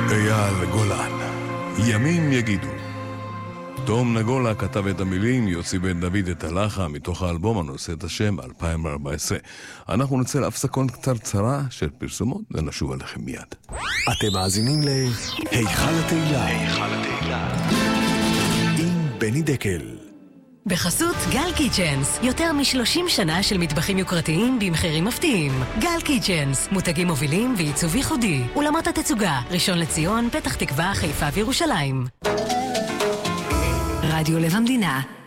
אייל גולן, ימים יגידו. תום נגולה כתב את המילים, יוסי בן דוד את הלחן מתוך האלבום הנושא את השם 2014. אנחנו נצא להפסקות קצרצרה של פרסומות ונשוב עליכם מיד. אתם מאזינים להיכל התהילה עם בני דקל. בחסות גל קיצ'נס, יותר מ-30 שנה של מטבחים יוקרתיים במחירים מפתיעים. גל קיצ'נס, מותגים מובילים ועיצוב ייחודי. אולמות התצוגה, ראשון לציון, פתח תקווה, חיפה וירושלים. רדיו לב המדינה,